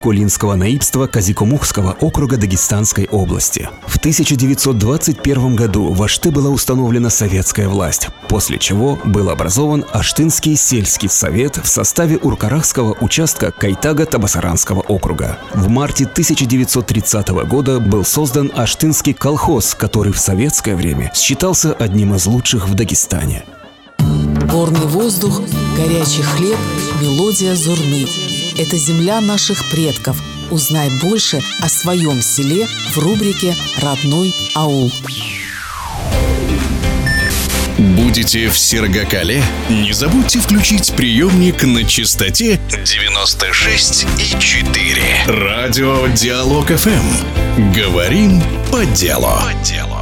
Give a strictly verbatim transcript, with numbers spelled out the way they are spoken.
Кулинского наибства Казикумухского округа Дагестанской области. В тысяча девятьсот двадцать первом году в Ашты была установлена советская власть, после чего был образован Аштынский сельский совет в составе Уркарахского участка Кайтага-Табасаранского округа. В марте тысяча девятьсот тридцатого года был создан Аштынский колхоз, который в советское время считался одним из лучших в Дагестане. Горный воздух, горячий хлеб, мелодия зурны. Это земля наших предков. Узнай больше о своем селе в рубрике «Родной аул». Будете в Сергакале? Не забудьте включить приемник на частоте девяносто шесть и четыре. Радио Диалог эф эм. Говорим по делу. По делу.